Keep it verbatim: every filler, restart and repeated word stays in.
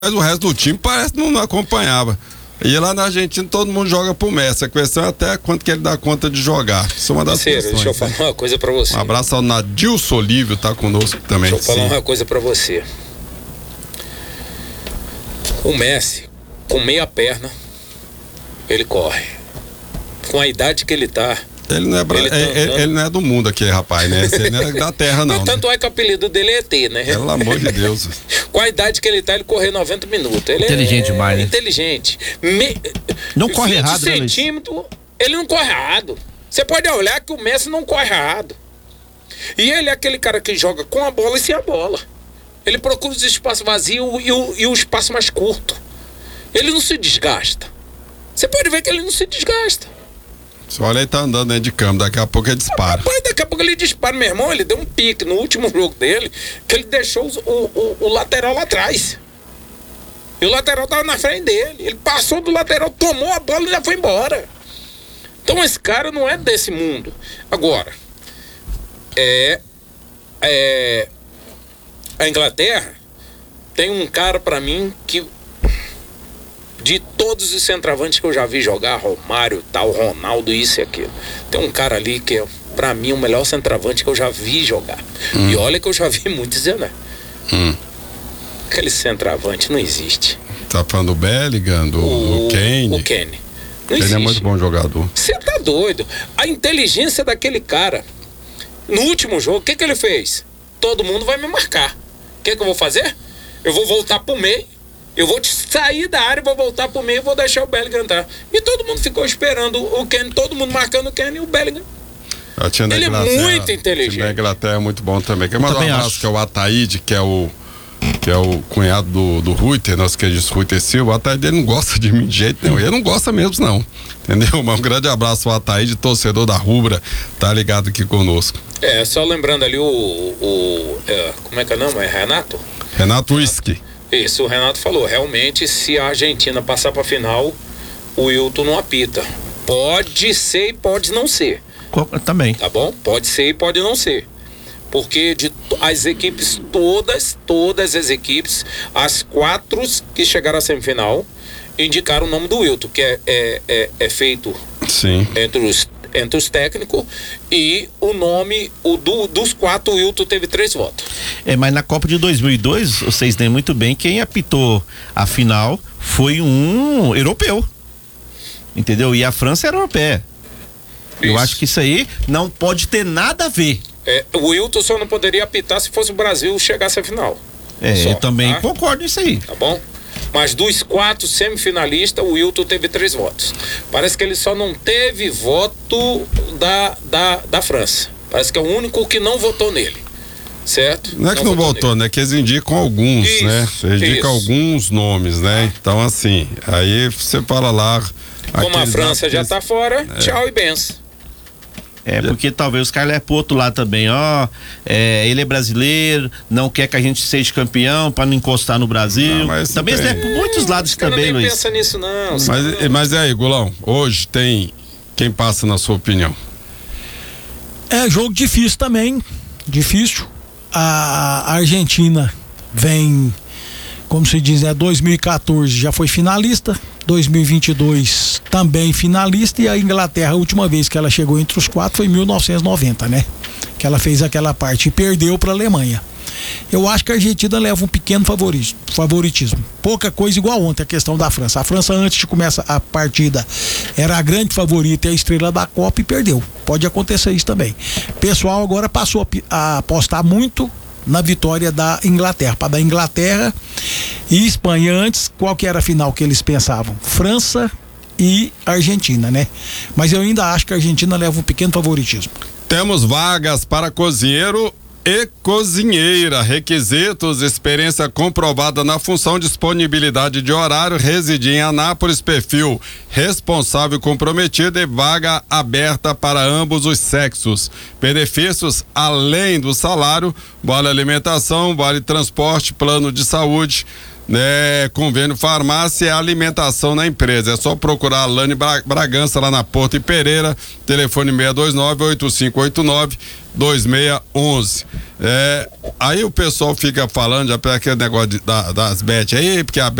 Mas o resto do time parece que não, não acompanhava. E lá na Argentina todo mundo joga pro Messi. A questão é até quanto que ele dá conta de jogar. Isso é uma das Parceiro, questões. deixa eu falar uma coisa pra você. Um abraço ao Nadilson Olívio, tá conosco também. Deixa eu falar Sim. uma coisa pra você. O Messi, com meia perna, ele corre. Com a idade que ele tá. Ele não é, bra... ele, tá ele, ele não é do mundo aqui, rapaz, né? Ele não é da terra, não. Mas tanto né? é que o apelido dele é E T, né? Pelo amor de Deus. Com a idade que ele tá, ele correu noventa minutos. Ele inteligente é demais, né? Inteligente. Me... Não corre errado, né, centímetros, ele não corre errado. Você pode olhar que o Messi não corre errado. E ele é aquele cara que joga com a bola e sem a bola. Ele procura os espaços vazios e o, e o espaço mais curto. Ele não se desgasta. Você pode ver que ele não se desgasta. Só olha, ele tá andando dentro de campo, daqui a pouco ele dispara. Rapaz, daqui a pouco ele dispara, meu irmão. Ele deu um pique no último jogo dele, que ele deixou o, o, o lateral lá atrás. E o lateral tava na frente dele. Ele passou do lateral, tomou a bola e já foi embora. Então esse cara não é desse mundo. Agora, é, é a Inglaterra tem um cara pra mim que, de todos os centroavantes que eu já vi jogar, Romário, tal, Ronaldo, isso e aquilo, tem um cara ali que é, pra mim, o melhor centroavante que eu já vi jogar. Hum. E olha que eu já vi muitos dizendo, né? Hum. Aquele centroavante não existe. Tá falando do Bellingham, do, o, do Kane? O Kane. Não Ele existe. é muito bom jogador. Você tá doido? A inteligência daquele cara, no último jogo, o que que ele fez? Todo mundo vai me marcar. O que que eu vou fazer? Eu vou voltar pro meio. Eu vou sair da área, vou voltar pro meio e vou deixar o Bellingham entrar. E todo mundo ficou esperando o Kane, todo mundo marcando o Kane e o Bellingham. Ele é muito inteligente. O time da Inglaterra é muito bom também. Quer mandar um abraço acho. que é o Ataíde, que é o que é o cunhado do, do Ruiter, nosso querido Ruiter Silva. O Ataíde, ele não gosta de mim de jeito nenhum. Ele não gosta mesmo, não. Entendeu? Mas um grande abraço ao Ataíde, torcedor da Rubra, tá ligado aqui conosco. É, só lembrando ali o, o é, como é que é o nome? É Renato? Renato Whisky. Isso, o Renato falou, realmente, se a Argentina passar pra final, o Wilton não apita. Pode ser e pode não ser. Também. Tá bom? Pode ser e pode não ser. Porque de as equipes todas, todas as equipes, as quatro que chegaram à semifinal, indicaram o nome do Wilton, que é, é, é, é feito Sim. entre os entre os técnicos, e o nome o do, dos quatro, o Wilton teve três votos. É, mas na Copa de dois mil e dois, vocês lembram muito bem, quem apitou a final foi um europeu, entendeu? E a França era europeia. Isso. Eu acho que isso aí não pode ter nada a ver. É, o Wilton só não poderia apitar se fosse o Brasil chegasse à final. É, só, eu também tá? concordo nisso aí. Tá bom? Mas dos quatro semifinalistas, o Wilton teve três votos. Parece que ele só não teve voto da, da, da França. Parece que é o único que não votou nele. Certo? Não é que não, não votou, nele. né? Que eles indicam alguns, isso, né? Eles indicam isso. alguns nomes, né? Ah. Então, assim, aí você fala lá. Como a França já tá fora, é. tchau e benção. É, porque talvez os caras levem pro outro lado também, ó, é, ele é brasileiro, não quer que a gente seja campeão pra não encostar no Brasil. Não, mas também eles levam por muitos lados também, nem Luiz. Não pensa nisso não. Mas, mas é aí, Gulão, hoje tem quem passa na sua opinião? É jogo difícil também, difícil. A Argentina vem, como se diz, é dois mil e quatorze já foi finalista, dois mil e vinte e dois também finalista, e a Inglaterra, a última vez que ela chegou entre os quatro foi em mil novecentos e noventa, né? Que ela fez aquela parte e perdeu para a Alemanha. Eu acho que a Argentina leva um pequeno favoritismo. Pouca coisa igual ontem, a questão da França. A França, antes de começar a partida, era a grande favorita e a estrela da Copa e perdeu. Pode acontecer isso também. O pessoal agora passou a apostar muito na vitória da Inglaterra, para da Inglaterra e Espanha. Antes, qual que era a final que eles pensavam? França e Argentina, né? Mas eu ainda acho que a Argentina leva um pequeno favoritismo. Temos vagas para cozinheiro e cozinheira, requisitos, experiência comprovada na função, disponibilidade de horário, residir em Anápolis, perfil responsável e comprometido e vaga aberta para ambos os sexos. Benefícios além do salário, vale alimentação, vale transporte, plano de saúde. né, convênio farmácia e alimentação na empresa. É só procurar a Lane Bragança lá na Porto e Pereira, telefone seis dois nove, oito cinco oito nove, dois seis um um. É, aí o pessoal fica falando já para aquele negócio de, da, das bet aí, porque a